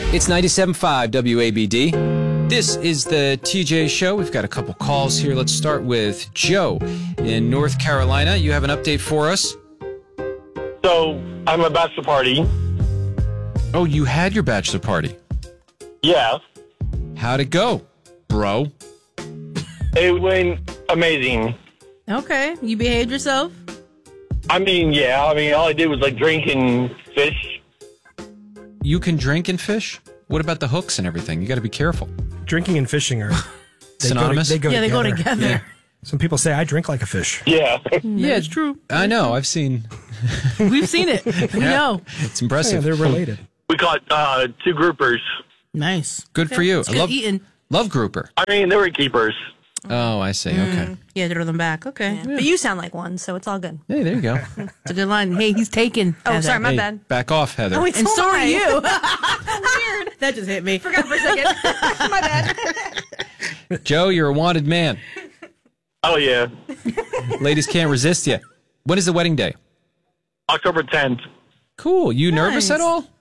It's 97.5 WABD. This is the TJ Show. We've got a couple calls here. Let's start with Joe in North Carolina. You have an update for us? So, I'm a bachelor party. Oh, you had your bachelor party. Yeah. How'd it go, bro? It went amazing. Okay. You behaved yourself? I mean, all I did was, drink and fish. You can drink and fish? What about the hooks and everything? You got to be careful. Drinking and fishing are synonymous? They go together. Yeah. Some people say I drink like a fish. Yeah. Yeah, it's true. I know. I've seen. We've seen it. We know. It's impressive. Yeah, they're related. We caught 2 groupers. Nice. Good for you. It's good eating. Love grouper. I mean, they were keepers. Oh, I see. Okay. Yeah, throw them back. Okay. Yeah. But you sound like one, so it's all good. Hey, there you go. It's a good line. Hey, he's taken. Oh, Heather. sorry, my Hey, bad. back off, Heather. Oh, wait, And so are you. Weird. That just hit me. Forgot for a second. My bad. Joe, you're a wanted man. Oh, yeah. Ladies can't resist you. When is the wedding day? October 10th. Cool. You nervous at all?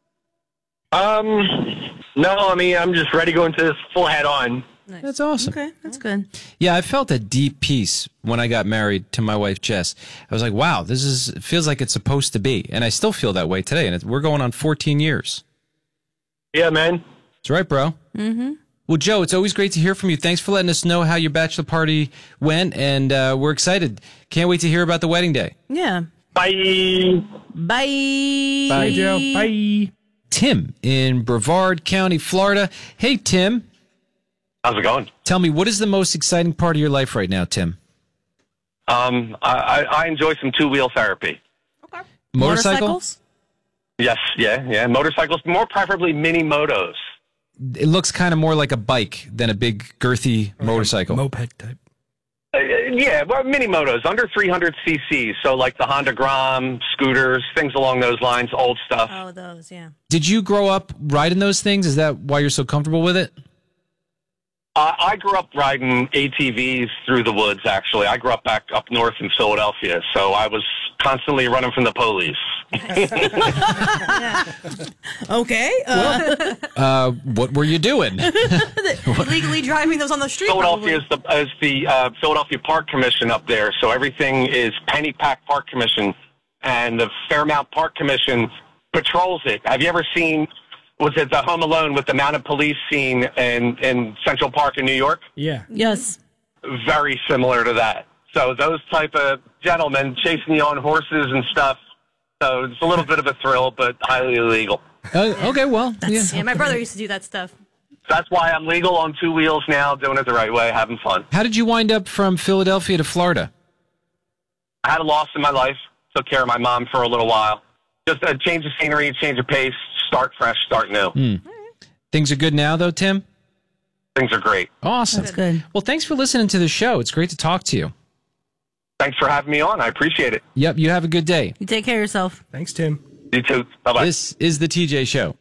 No, I'm just ready to go into this full head on. Nice. That's awesome. Okay, that's good. Yeah, I felt a deep peace when I got married to my wife, Jess. I was like, wow, feels like it's supposed to be. And I still feel that way today. And we're going on 14 years. Yeah, man. That's right, bro. Mm-hmm. Well, Joe, it's always great to hear from you. Thanks for letting us know how your bachelor party went. And we're excited. Can't wait to hear about the wedding day. Yeah. Bye. Bye. Bye, Joe. Bye. Tim in Brevard County, Florida. Hey, Tim. How's it going? Tell me, what is the most exciting part of your life right now, Tim? I enjoy some 2-wheel therapy. Okay. Motorcycle? Motorcycles? Yes, yeah. Motorcycles, more preferably mini motos. It looks kind of more like a bike than a big, girthy motorcycle. Moped type. Mini motos, under 300 cc's. So like the Honda Grom, scooters, things along those lines, old stuff. Oh, those, yeah. Did you grow up riding those things? Is that why you're so comfortable with it? I grew up riding ATVs through the woods, actually. I grew up back up north in Philadelphia, so I was constantly running from the police. Okay. What were you doing? Illegally driving those on the street. Philadelphia is the Philadelphia Park Commission up there, so everything is Pennypack Park Commission, and the Fairmount Park Commission patrols it. Have you ever seen, was it the Home Alone with the mounted police scene in Central Park in New York? Yeah. Yes. Very similar to that. So those type of gentlemen chasing you on horses and stuff. So it's a little bit of a thrill, but highly illegal. Okay, well, yeah. Yeah, my brother used to do that stuff. That's why I'm legal on 2 wheels now, doing it the right way, having fun. How did you wind up from Philadelphia to Florida? I had a loss in my life. Took care of my mom for a little while. Just a change of scenery, change of pace, start fresh, start new. Things are good now, though, Tim? Things are great. Awesome. That's good. Well, thanks for listening to the show. It's great to talk to you. Thanks for having me on. I appreciate it. Yep, you have a good day. You take care of yourself. Thanks, Tim. You too. Bye-bye. This is the TJ Show.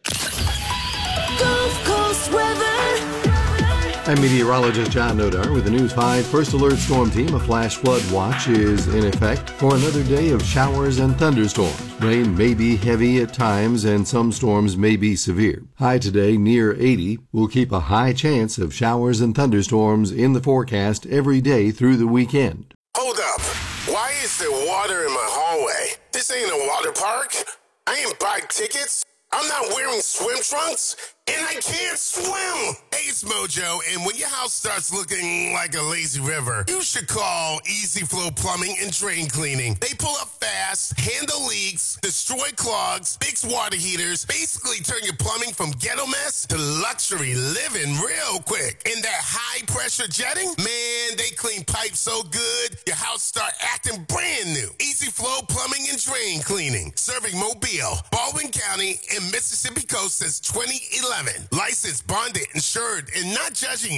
Gulf Coast weather. I'm meteorologist John Nodar with the News 5 First Alert Storm Team. A flash flood watch is in effect for another day of showers and thunderstorms. Rain may be heavy at times and some storms may be severe. High today near 80. We'll keep a high chance of showers and thunderstorms in the forecast every day through the weekend. Hold up. Why is there water in my hallway? This ain't a water park. I ain't buying tickets. I'm not wearing swim trunks, and I can't swim. Hey, it's Mojo, and when your house starts looking like a lazy river, you should call Easy Flow Plumbing and Drain Cleaning. They pull up fast, handle leaks, destroy clogs, fix water heaters, basically turn your plumbing from ghetto mess to luxury living real quick. And that high-pressure jetting, man, they clean pipes so good, your house start acting brand new. Easy Flow Plumbing and Drain Cleaning, serving Mobile, Baldwin County, and Mississippi Coast since 2011. Licensed, bonded, insured, and not judging